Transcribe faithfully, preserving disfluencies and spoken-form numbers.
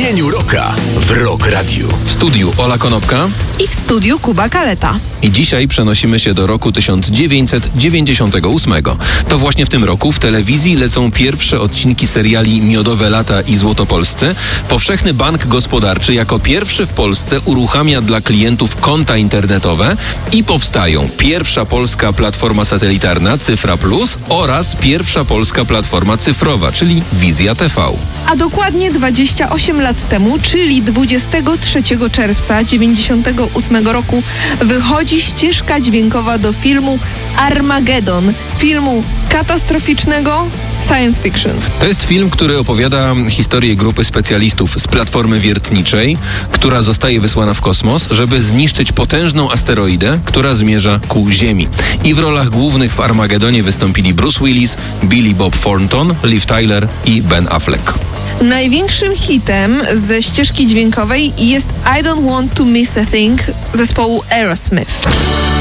Dnieniu Rocka w Rock Radio. W studiu Ola Konopka i w studiu Kuba Kaleta. I dzisiaj przenosimy się do roku tysiąc dziewięćset dziewięćdziesiątego ósmego. To właśnie w tym roku w telewizji lecą pierwsze odcinki seriali Miodowe lata i Złotopolscy. Powszechny Bank Gospodarczy jako pierwszy w Polsce uruchamia dla klientów konta internetowe i powstają pierwsza polska platforma satelitarna Cyfra Plus oraz pierwsza polska platforma cyfrowa, czyli Wizja T V. A dokładnie dwadzieścia osiem lat temu, czyli dwudziestego trzeciego czerwca dziewięćdziesiątego ósmego roku, wychodzi ścieżka dźwiękowa do filmu Armageddon, filmu katastroficznego science fiction. To jest film, który opowiada historię grupy specjalistów z platformy wiertniczej, która zostaje wysłana w kosmos, żeby zniszczyć potężną asteroidę, która zmierza ku Ziemi. I w rolach głównych w Armagedonie wystąpili Bruce Willis, Billy Bob Thornton, Liv Tyler i Ben Affleck. Największym hitem ze ścieżki dźwiękowej jest I Don't Want to Miss a Thing zespołu Aerosmith.